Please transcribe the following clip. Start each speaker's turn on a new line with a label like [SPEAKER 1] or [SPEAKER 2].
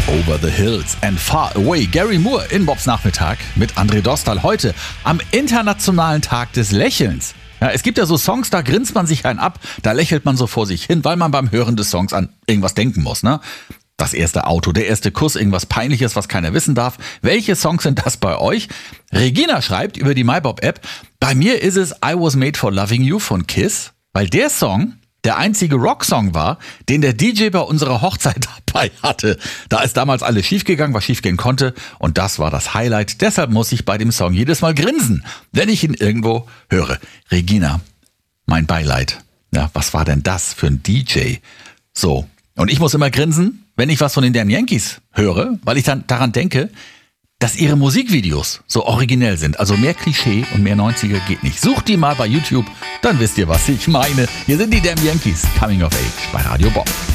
[SPEAKER 1] Over the Hills and Far Away. Gary Moore in Bobs Nachmittag mit André Dostal heute am Internationalen Tag des Lächelns. Ja, es gibt ja so Songs, da grinst man sich einen ab, da lächelt man so vor sich hin, weil man beim Hören des Songs an irgendwas denken muss, ne? Das erste Auto, der erste Kuss, irgendwas Peinliches, was keiner wissen darf. Welche Songs sind das bei euch? Regina schreibt über die MyBob-App, bei mir ist es I Was Made for Loving You von Kiss, weil der Song der einzige Rocksong war, den der DJ bei unserer Hochzeit dabei hatte. Da ist damals alles schiefgegangen, was schiefgehen konnte, und das war das Highlight. Deshalb muss ich bei dem Song jedes Mal grinsen, wenn ich ihn irgendwo höre. Regina, mein Beileid. Ja, was war denn das für ein DJ? So, und ich muss immer grinsen, wenn ich was von den Damn Yankees höre, weil ich dann daran denke, dass ihre Musikvideos so originell sind. Also mehr Klischee und mehr 90er geht nicht. Sucht die mal bei YouTube, dann wisst ihr, was ich meine. Hier sind die Damn Yankees, Coming of Age bei Radio Bob.